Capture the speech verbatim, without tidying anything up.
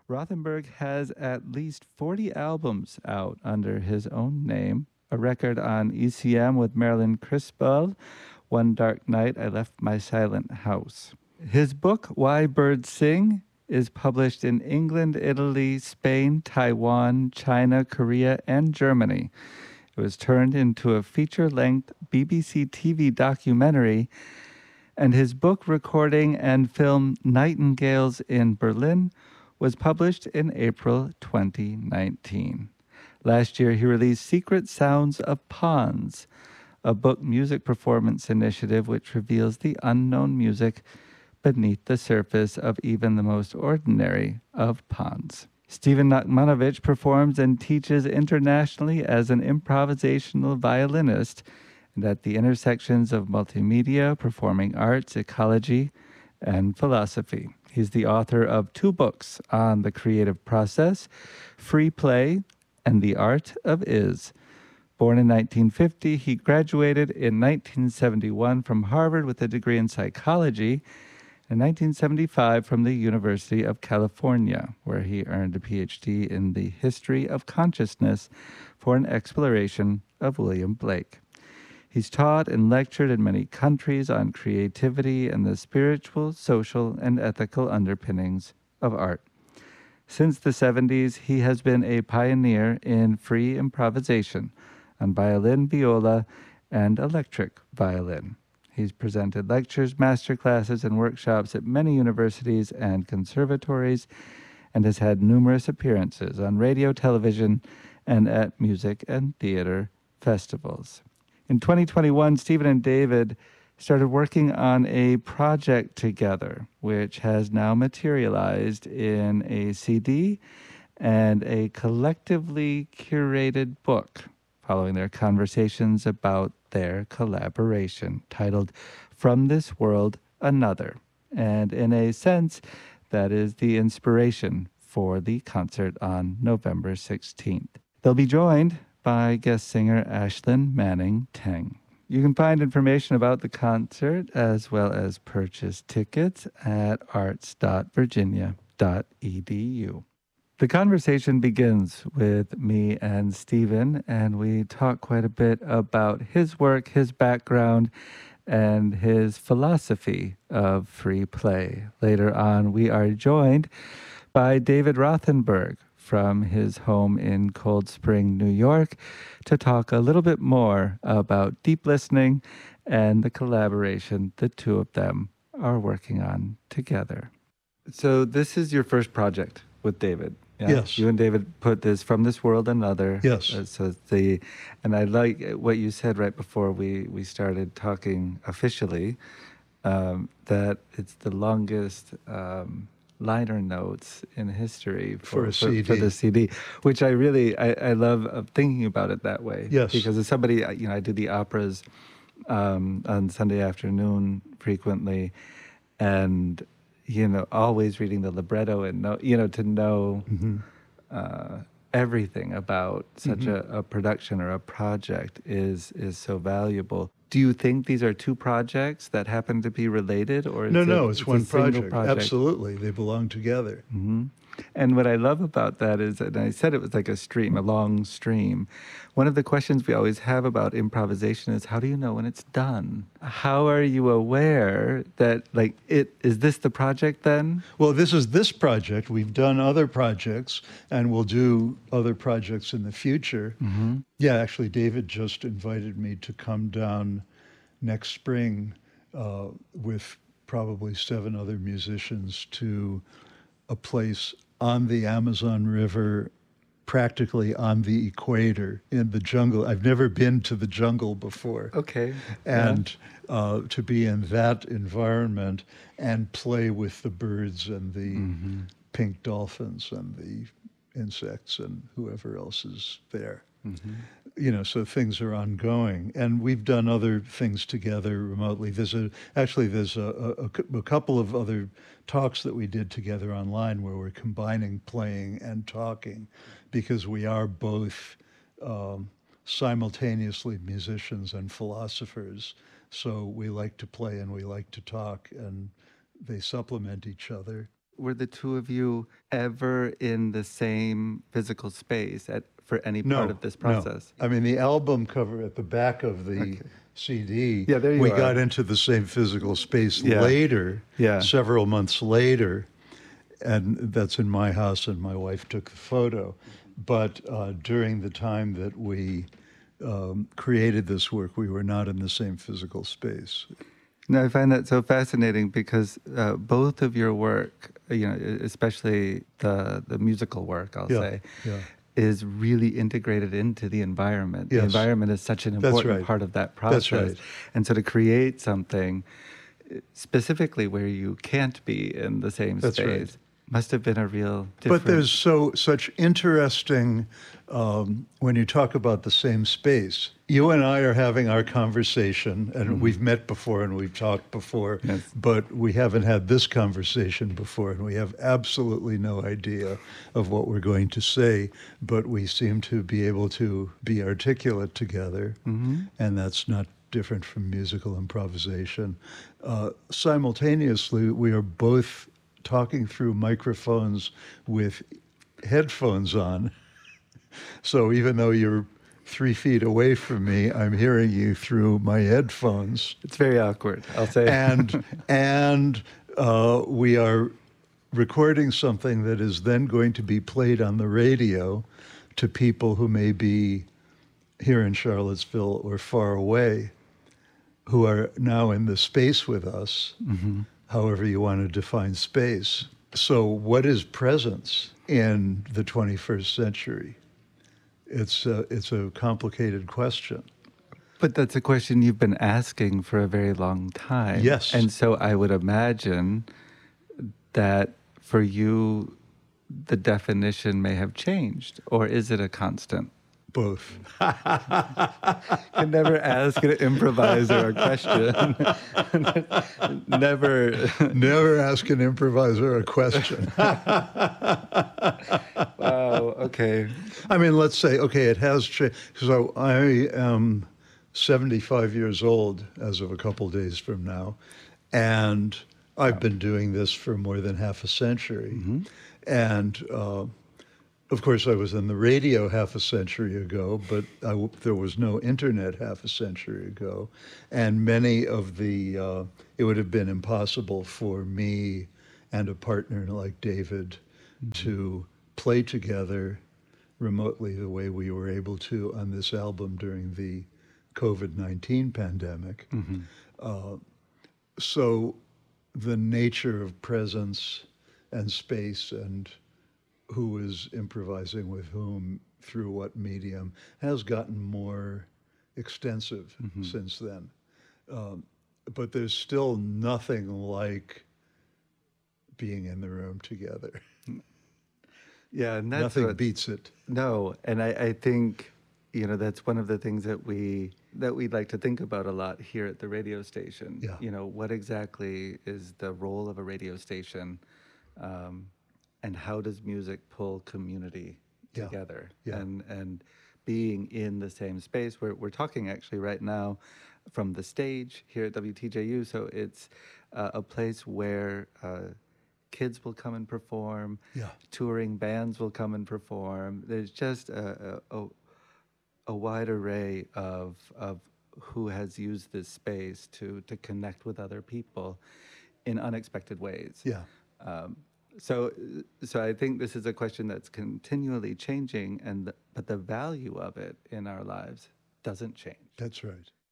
Rothenberg has at least forty albums out under his own name, a record on E C M with Marilyn Crispell, One Dark Night I Left My Silent House. His book, Why Birds Sing, is published in England, Italy, Spain, Taiwan, China, Korea, and Germany. It was turned into a feature-length B B C T V documentary, and his book recording and film Nightingales in Berlin was published in April twenty nineteen. Last year, he released Secret Sounds of Ponds, a book music performance initiative which reveals the unknown music beneath the surface of even the most ordinary of ponds. Stephen Nachmanovich performs and teaches internationally as an improvisational violinist and at the intersections of multimedia, performing arts, ecology, and philosophy. He's the author of two books on the creative process, Free Play and The Art of Is. Born in nineteen fifty, he graduated in nineteen seventy-one from Harvard with a degree in psychology, in nineteen seventy-five from the University of California, where he earned a P H D in the history of consciousness for an exploration of William Blake. He's taught and lectured in many countries on creativity and the spiritual, social, and ethical underpinnings of art. Since the seventies, he has been a pioneer in free improvisation on violin, viola, and electric violin. He's presented lectures, masterclasses, and workshops at many universities and conservatories, and has had numerous appearances on radio, television, and at music and theater festivals. In twenty twenty-one, Stephen and David started working on a project together, which has now materialized in a C D and a collectively curated book, following their conversations about their collaboration, titled From This World, Another. And in a sense, that is the inspiration for the concert on November sixteenth. They'll be joined by guest singer Ashlyn Manning Teng. You can find information about the concert as well as purchase tickets at arts dot virginia dot e d u. The conversation begins with me and Stephen, and we talk quite a bit about his work, his background, and his philosophy of free play. Later on, we are joined by David Rothenberg from his home in Cold Spring, New York, to talk a little bit more about deep listening and the collaboration the two of them are working on together. So this is your first project with David. Yeah? Yes. You and David put this From This World Another. Yes. Uh, so the, and I like what you said right before we, we started talking officially, um, that it's the longest um, liner notes in history for, For a for, C D. for the C D, which I really, I, I love uh, thinking about it that way. Yes. Because as somebody, you know, I do the operas um, on Sunday afternoon frequently, and you know, always reading the libretto and know, you know, to know Mm-hmm. uh, everything about such Mm-hmm. a, a production or a project is is so valuable. Do you think these are two projects that happen to be related, or is No, it, no, it's, a one single project. project? Absolutely. They belong together. Mm-hmm. And what I love about that is, and I said it was like a stream, a long stream. One of the questions we always have about improvisation is, how do you know when it's done? How are you aware that, like, it is this the project then? Well, this is this project. We've done other projects, and we'll do other projects in the future. Mm-hmm. Yeah, actually, David just invited me to come down next spring uh, with probably seven other musicians to a place on the Amazon River, practically on the equator in the jungle. I've never been to the jungle before. Okay. And uh, to be in that environment and play with the birds and the Mm-hmm. pink dolphins and the insects and whoever else is there. Mm-hmm. You know, so things are ongoing, and we've done other things together remotely. There's a actually there's a, a, a couple of other talks that we did together online where we're combining playing and talking, because we are both um, simultaneously musicians and philosophers. So we like to play and we like to talk, and they supplement each other. Were the two of you ever in the same physical space at for any part No, of this no. process? I mean, the album cover at the back of the Okay. C D, Yeah, there you we are. got into the same physical space Yeah. later, Yeah. several months later, and that's in my house, and my wife took the photo. But uh, during the time that we um, created this work, we were not in the same physical space. No, I find that so fascinating because uh, both of your work, you know, e- especially the the musical work, I'll Yeah, say, yeah. is really integrated into the environment. The Yes. environment is such an That's important right. part of that process. That's right. And so to create something uh, specifically where you can't be in the same That's space right. must have been a real difference. But there's so such interesting um, when you talk about the same space. You and I are having our conversation, and Mhm. we've met before and we've talked before, Yes. but we haven't had this conversation before, and we have absolutely no idea of what we're going to say. But we seem to be able to be articulate together, Mhm. and that's not different from musical improvisation. Uh, simultaneously, we are both talking through microphones with headphones on. So even though you're three feet away from me, I'm hearing you through my headphones. It's very awkward, I'll say. And and uh, we are recording something that is then going to be played on the radio to people who may be here in Charlottesville or far away, who are now in the space with us, Mhm. however you want to define space. So what is presence in the twenty-first century? It's a, it's a complicated question. But that's a question you've been asking for a very long time. Yes. And so I would imagine that for you, the definition may have changed, or is it a constant? Both. Can never ask an improviser a question. Never. Never ask an improviser a question. Wow. Okay. I mean, let's say, okay, it has changed. So I am seventy-five years old as of a couple days from now, and I've been doing this for more than half a century. Mm-hmm. And uh, of course, I was in the radio half a century ago, but I w there was no internet half a century ago. And many of the, uh, it would have been impossible for me and a partner like David mm-hmm. to play together remotely the way we were able to on this album during the COVID nineteen pandemic. Mm-hmm. Uh, so the nature of presence and space and who is improvising with whom through what medium has gotten more extensive mm-hmm. since then. Um, but there's still nothing like being in the room together. Yeah, and that's nothing what, beats it. No, and I, I think, you know, that's one of the things that we that we like to think about a lot here at the radio station. Yeah. You know, what exactly is the role of a radio station? Um, and how does music pull community yeah. together? Yeah. And and being in the same space. We're we're talking actually right now from the stage here at W T J U. So it's uh, a place where uh, kids will come and perform. Yeah. Touring bands will come and perform. There's just a a, a, a wide array of of who has used this space to to connect with other people in unexpected ways. Yeah. Um, So, so I think this is a question that's continually changing, and the, but the value of it in our lives doesn't change. That's right.